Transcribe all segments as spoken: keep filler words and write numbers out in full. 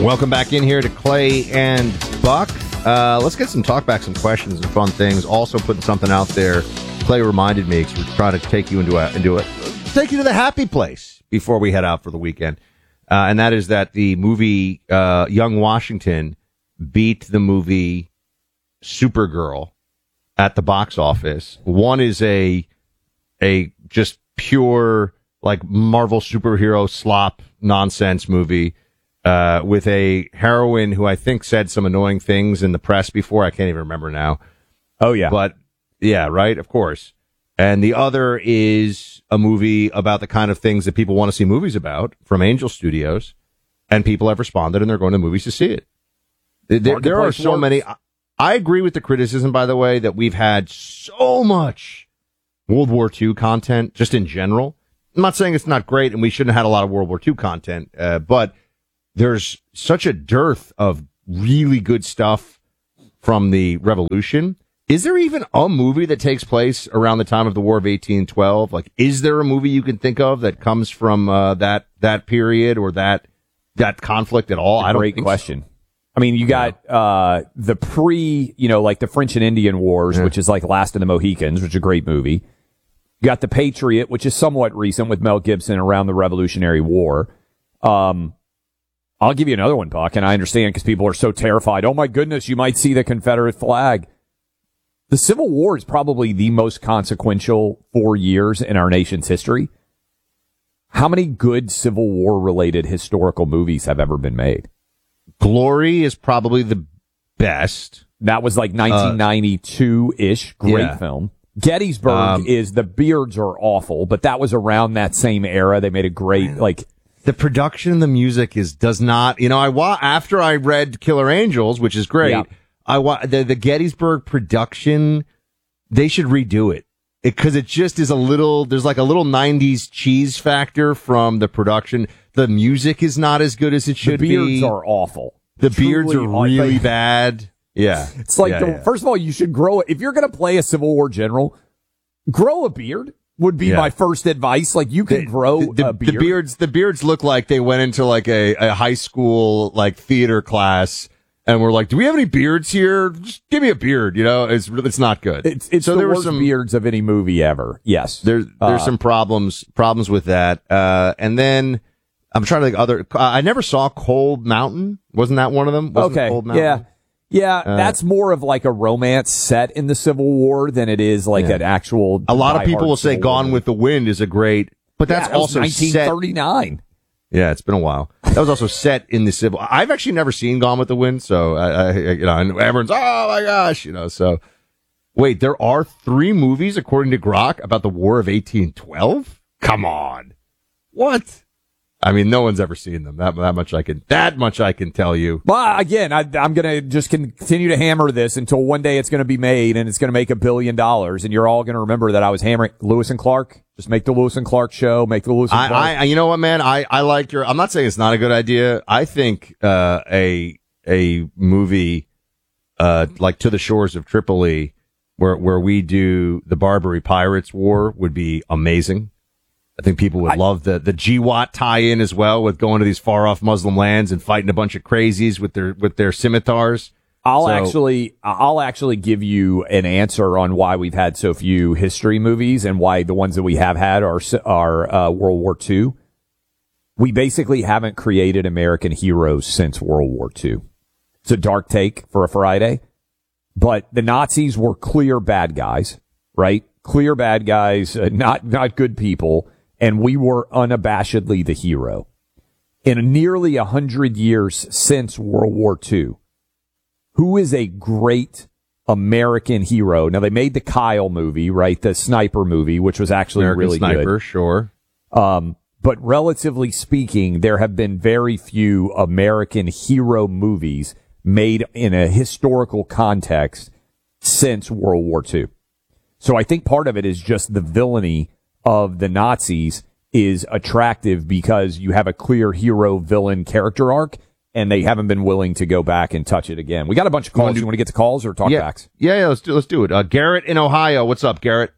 Welcome back in here to Clay and Buck. Uh, let's get some talk back, some questions and fun things. Also putting something out there. Clay reminded me because we're trying to take you into a, into a take you to the happy place before we head out for the weekend, uh, and that is that the movie uh, Young Washington beat the movie Supergirl at the box office. One is a a just pure like Marvel superhero slop nonsense movie. Uh, with a heroine who I think said some annoying things in the press before. I can't even remember now. Oh, yeah. But, yeah, right? Of course. And the other is a movie about the kind of things that people want to see movies about from Angel Studios. And people have responded, and they're going to movies to see it. There, there are so many. I agree with the criticism, by the way, that we've had so much World War Two content, just in general. I'm not saying it's not great, and we shouldn't have had a lot of World War Two content, uh, but there's such a dearth of really good stuff from the Revolution. Is there even a movie that takes place around the time of the War of eighteen twelve? Like, is there a movie you can think of that comes from uh, that that period or that that conflict at all? I don't Great think question. So. I mean, you got uh, the pre, you know, like the French and Indian Wars, yeah. which is like Last of the Mohicans, which is a great movie. You got The Patriot, which is somewhat recent with Mel Gibson around the Revolutionary War. Um, I'll give you another one, Buck, and I understand because people are so terrified. Oh, my goodness, you might see the Confederate flag. The Civil War is probably the most consequential four years in our nation's history. How many good Civil War-related historical movies have ever been made? Glory is probably the best. That was like nineteen ninety-two-ish. Great yeah. film. Gettysburg um, is, the beards are awful, but that was around that same era. They made a great, like... The production and the music is does not, you know, I wa- after I read Killer Angels, which is great, yeah. I wa- the, the Gettysburg production, they should redo it. Because it, it just is a little, there's like a little nineties cheese factor from the production. The music is not as good as it should be. The beards be. are awful. The Truly beards are really like, bad. Yeah. It's like, yeah, the, yeah. first of all, you should grow it. If you're going to play a Civil War general, grow a beard. Would be yeah. my first advice. Like, you can the, grow the, a beard. The beards, the beards look like they went into like a, a high school like theater class and were like, "Do we have any beards here? Just give me a beard." You know, it's it's not good. It's it's so the there worst were some beards of any movie ever. Yes, there's there's uh, some problems problems with that. Uh, and then I'm trying to think other. Uh, I never saw Cold Mountain. Wasn't that one of them? Wasn't okay, Cold Mountain? yeah. Yeah, uh, that's more of like a romance set in the Civil War than it is like yeah. an actual. A lot of people will say Gone with the Wind is a great, but that's yeah, that also nineteen thirty-nine. Set, yeah, it's been a while. That was also set in the Civil. I've actually never seen Gone with the Wind, so I, I you know, and everyone's oh my gosh, you know. So wait, there are three movies according to Grok about the War of eighteen twelve. Come on, what? I mean, no one's ever seen them. That that much I can that much I can tell you. Well, again, I, I'm going to just continue to hammer this until one day it's going to be made and it's going to make a billion dollars, and you're all going to remember that I was hammering Lewis and Clark. Just make the Lewis and Clark show. Make the Lewis and I, Clark. I, you know what, man? I I like your. I'm not saying it's not a good idea. I think uh, a a movie uh, like To the Shores of Tripoli, where where we do the Barbary Pirates War, would be amazing. I think people would I, love the the G W A T tie-in as well, with going to these far off Muslim lands and fighting a bunch of crazies with their with their scimitars. I'll so, actually I'll actually give you an answer on why we've had so few history movies and why the ones that we have had are are uh, World War Two. We basically haven't created American heroes since World War Two. It's a dark take for a Friday, but the Nazis were clear bad guys, right? Clear bad guys, uh, not not good people. And we were unabashedly the hero. In nearly a hundred years since World War Two, who is a great American hero? Now, they made the Kyle movie, right? The sniper movie, which was actually American really Sniper, good. Sure. Um, but relatively speaking, there have been very few American hero movies made in a historical context since World War Two. So I think part of it is just the villainy of the Nazis is attractive because you have a clear hero villain character arc, and they haven't been willing to go back and touch it again. We got a bunch of calls. You want to get to calls or talk yeah. backs? Yeah, yeah, let's do let's do it. Uh, Garrett in Ohio, what's up, Garrett?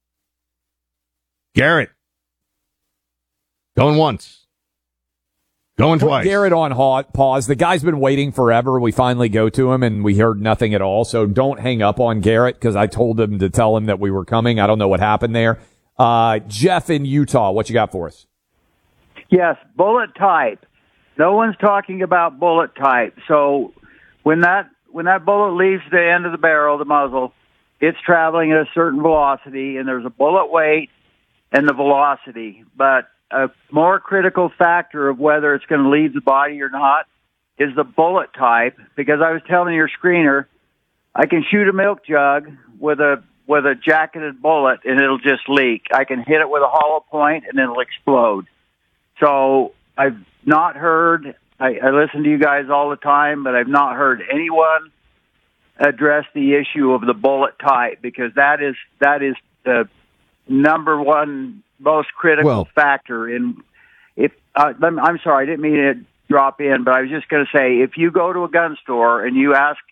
Garrett, going once, Going put twice. Garrett on ha- pause. The guy's been waiting forever. We finally go to him, and we heard nothing at all. So don't hang up on Garrett because I told him to tell him that we were coming. I don't know what happened there. Uh, Jeff in Utah, what you got for us? Yes, bullet type. No one's talking about bullet type. So when that when that bullet leaves the end of the barrel, the muzzle, it's traveling at a certain velocity, and there's a bullet weight and the velocity. But a more critical factor of whether it's going to leave the body or not is the bullet type, because I was telling your screener, I can shoot a milk jug with a with a jacketed bullet and it'll just leak. I can hit it with a hollow point and it'll explode. So I've not heard, I, I listen to you guys all the time, but I've not heard anyone address the issue of the bullet type, because that is that is the number one most critical Well, factor in. If uh, I'm sorry, I didn't mean to drop in, but I was just going to say, if you go to a gun store and you ask